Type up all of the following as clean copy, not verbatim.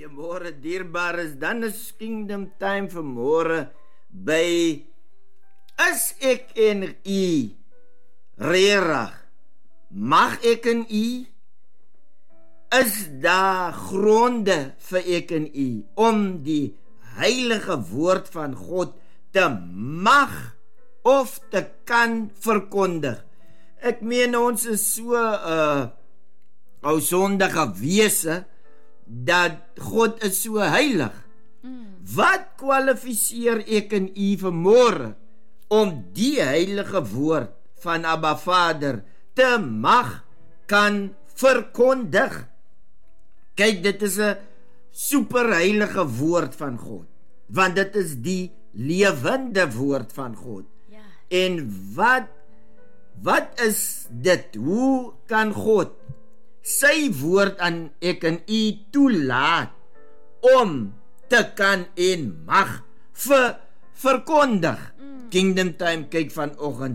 Goeiemôre dierbares, dan is Kingdom Time vanmôre by Is ek en u regtig? Mag ek en u? Is daar gronde vir ek en u om die heilige woord van God te mag of te kan verkondig? Ek meen ons is so ou sondige wese dat God is so heilig. Wat kwalifiseer ek en u vanmôre om die heilige woord van Abba Vader te mag kan verkondig? Kyk, dit is 'n superheilige woord van God, want dit is die lewende woord van God. Ja. En wat is dit? Hoe kan God sy woord aan ek en u toelaat om te kan en mag verkondig? Kingdom Time kyk vanoggend,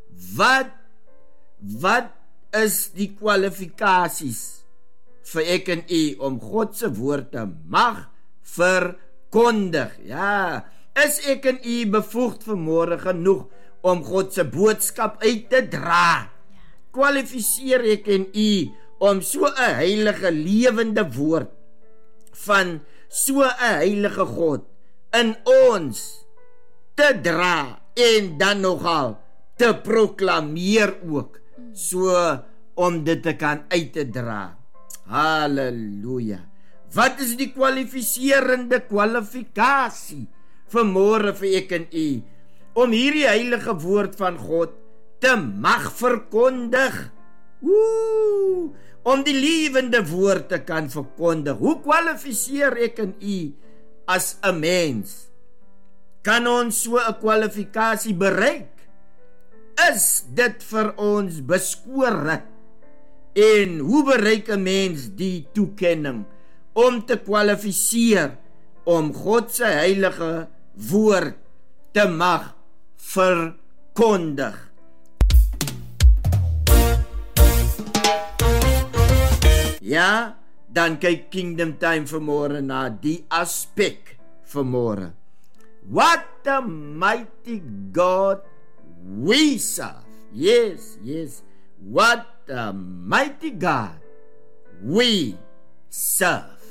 wat is die kwalifikasies vir ek en u om God se woord te mag verkondig? Ja, is ek en u bevoegd vanmôre genoeg om God se boodskap uit te dra? Kwalifiseer ek en u om so 'n heilige lewende woord van so 'n heilige God in ons te dra en dan nogal te proklameer ook, so om dit te kan uit te dra? Halleluja. Wat is die kwalifiserende kwalifikasie vanmôre vir ek en u om hierdie heilige woord van God te mag verkondig? Om die lewende woord te kan verkondig. Hoe kwalifiseer ek en u as 'n mens? Kan ons so 'n kwalifikasie bereik? Is dit vir ons beskore? En hoe bereik 'n mens die toekenning om te kwalifiseer om God se heilige woord te mag verkondig? Ja, dan kyk Kingdom Time vanmôre na die aspek vanmôre. What a mighty God we serve. Yes. What a mighty God we serve.